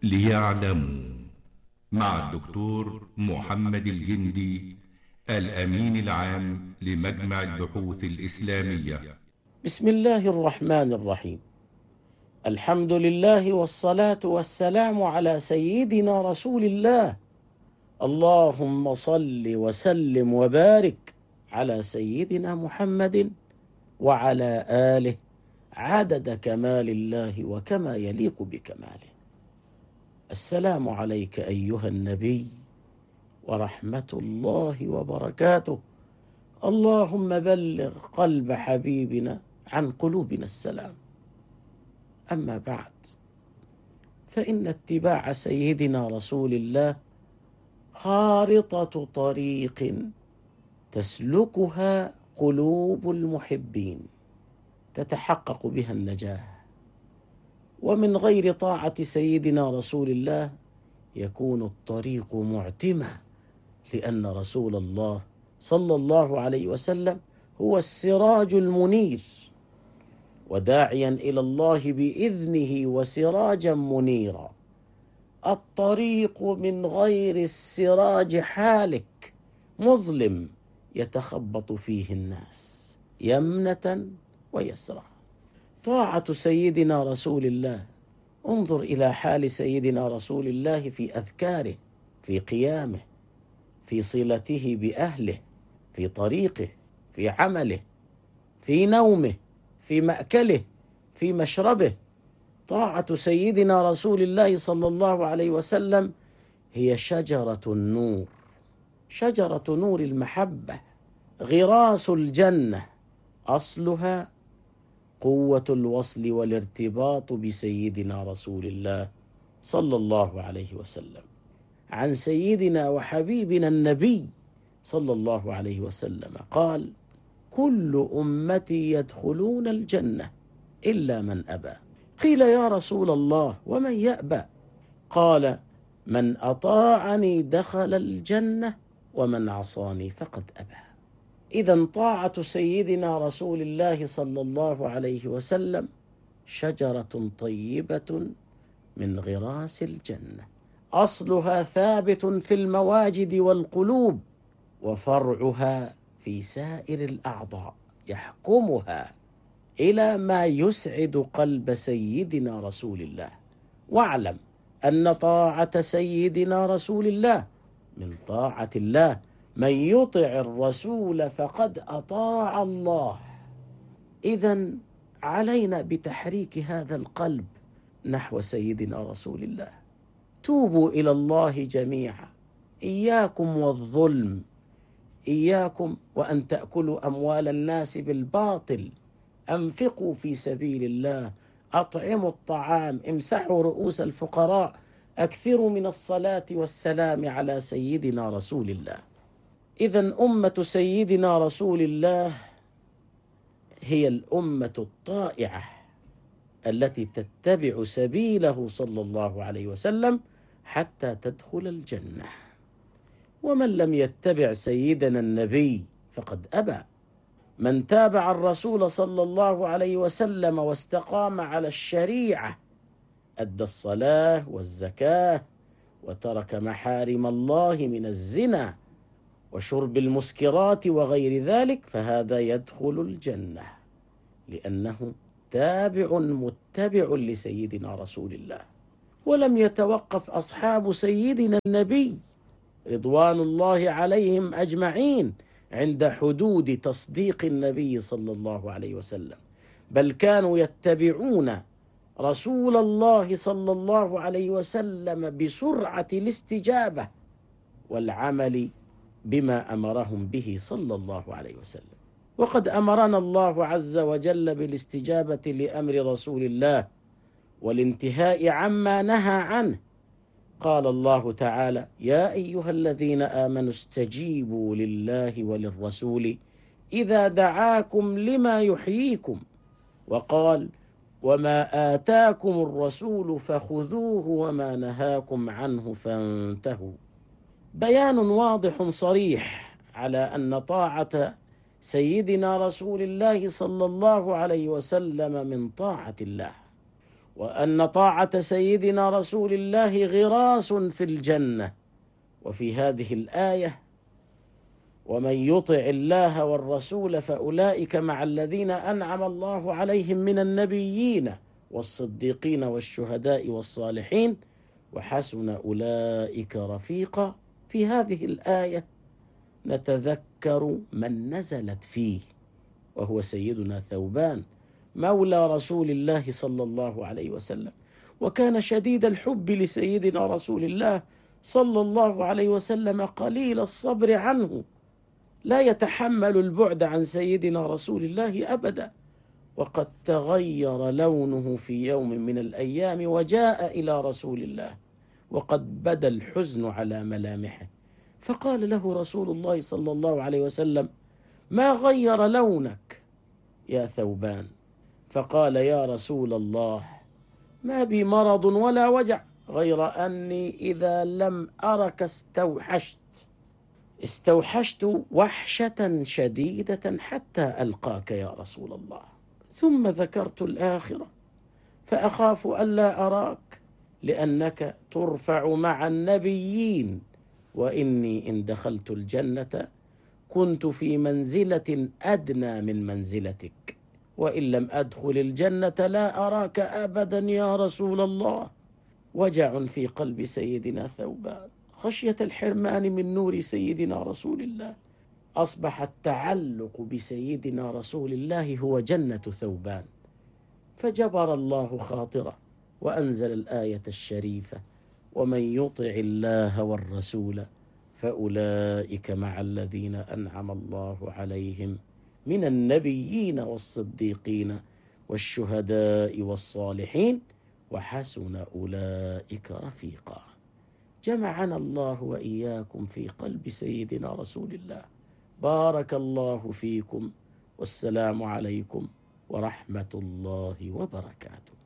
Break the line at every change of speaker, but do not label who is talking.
ليعلموا، مع الدكتور محمد الجندي، الأمين العام لمجمع البحوث الإسلامية.
بسم الله الرحمن الرحيم. الحمد لله والصلاة والسلام على سيدنا رسول الله. اللهم صل وسلم وبارك على سيدنا محمد وعلى آله عدد كمال الله وكما يليق بكماله. السلام عليك أيها النبي ورحمة الله وبركاته. اللهم بلغ قلب حبيبنا عن قلوبنا السلام. أما بعد، فإن اتباع سيدنا رسول الله خارطة طريق تسلكها قلوب المحبين تتحقق بها النجاة، ومن غير طاعة سيدنا رسول الله يكون الطريق معتمة، لأن رسول الله صلى الله عليه وسلم هو السراج المنير، وداعيا إلى الله بإذنه وسراجا منيرا. الطريق من غير السراج حالك، مظلم يتخبط فيه الناس يمنة ويسرى. طاعة سيدنا رسول الله، انظر إلى حال سيدنا رسول الله في أذكاره، في قيامه، في صلته بأهله، في طريقه، في عمله، في نومه، في مأكله، في مشربه. طاعة سيدنا رسول الله صلى الله عليه وسلم هي شجرة النور، شجرة نور المحبة، غراس الجنة، أصلها قوة الوصل والارتباط بسيدنا رسول الله صلى الله عليه وسلم. عن سيدنا وحبيبنا النبي صلى الله عليه وسلم قال: كل أمتي يدخلون الجنة إلا من أبى. قيل: يا رسول الله ومن يأبى؟ قال: من أطاعني دخل الجنة ومن عصاني فقد أبى. إذن طاعة سيدنا رسول الله صلى الله عليه وسلم شجرة طيبة من غراس الجنة، أصلها ثابت في المواجد والقلوب، وفرعها في سائر الأعضاء يحكمها إلى ما يسعد قلب سيدنا رسول الله. واعلم أن طاعة سيدنا رسول الله من طاعة الله. من يطع الرسول فقد أطاع الله. إذن علينا بتحريك هذا القلب نحو سيدنا رسول الله. توبوا إلى الله جميعا، إياكم والظلم، إياكم وأن تأكلوا أموال الناس بالباطل. أنفقوا في سبيل الله، أطعموا الطعام، امسحوا رؤوس الفقراء، أكثروا من الصلاة والسلام على سيدنا رسول الله. إذن أمة سيدنا رسول الله هي الأمة الطائعة التي تتبع سبيله صلى الله عليه وسلم حتى تدخل الجنة. ومن لم يتبع سيدنا النبي فقد أبى. من تابع الرسول صلى الله عليه وسلم واستقام على الشريعة، أدى الصلاة والزكاة، وترك محارم الله من الزنا وشرب المسكرات وغير ذلك، فهذا يدخل الجنة، لأنه تابع متبع لسيدنا رسول الله. ولم يتوقف أصحاب سيدنا النبي رضوان الله عليهم أجمعين عند حدود تصديق النبي صلى الله عليه وسلم، بل كانوا يتبعون رسول الله صلى الله عليه وسلم بسرعة الاستجابة والعمل بما أمرهم به صلى الله عليه وسلم. وقد أمرنا الله عز وجل بالاستجابة لأمر رسول الله والانتهاء عما نهى عنه. قال الله تعالى: يا أيها الذين آمنوا استجيبوا لله وللرسول إذا دعاكم لما يحييكم. وقال: وما آتاكم الرسول فخذوه وما نهاكم عنه فانتهوا. بيان واضح صريح على أن طاعة سيدنا رسول الله صلى الله عليه وسلم من طاعة الله. وأن طاعة سيدنا رسول الله غراس في الجنة. وفي هذه الآية: ومن يطع الله والرسول فأولئك مع الذين أنعم الله عليهم من النبيين والصديقين والشهداء والصالحين وحسن أولئك رفيقا. في هذه الآية نتذكر من نزلت فيه، وهو سيدنا ثوبان مولى رسول الله صلى الله عليه وسلم، وكان شديد الحب لسيدنا رسول الله صلى الله عليه وسلم قليل الصبر عنه، لا يتحمل البعد عن سيدنا رسول الله أبدا. وقد تغير لونه في يوم من الأيام وجاء إلى رسول الله وقد بدا الحزن على ملامحه، فقال له رسول الله صلى الله عليه وسلم: ما غير لونك يا ثوبان؟ فقال: يا رسول الله، ما بي مرض ولا وجع، غير أني إذا لم أرك استوحشت وحشة شديدة حتى ألقاك يا رسول الله، ثم ذكرت الآخرة فأخاف ألا أراك لأنك ترفع مع النبيين، وإني إن دخلت الجنة كنت في منزلة أدنى من منزلتك، وإن لم أدخل الجنة لا أراك أبدا يا رسول الله. وجع في قلب سيدنا ثوبان خشية الحرمان من نور سيدنا رسول الله. أصبح التعلق بسيدنا رسول الله هو جنة ثوبان، فجبر الله خاطره وأنزل الآية الشريفة: ومن يطع الله والرسول فأولئك مع الذين أنعم الله عليهم من النبيين والصديقين والشهداء والصالحين وحسن أولئك رفيقا. جمعنا الله وإياكم في قلب سيدنا رسول الله. بارك الله فيكم، والسلام عليكم ورحمة الله وبركاته.